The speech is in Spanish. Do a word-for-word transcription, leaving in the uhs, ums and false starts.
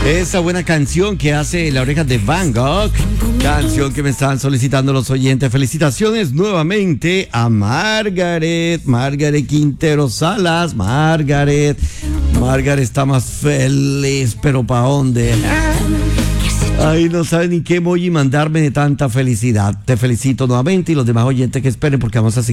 Esa buena canción que hace La Oreja de Van Gogh. Canción que me están solicitando los oyentes. Felicitaciones nuevamente a Margaret. Margaret Quintero Salas. Margaret. Margaret está más feliz, pero ¿para dónde? Ay, no sabe ni qué emoji mandarme de tanta felicidad. Te felicito nuevamente y los demás oyentes que esperen porque vamos a seguir.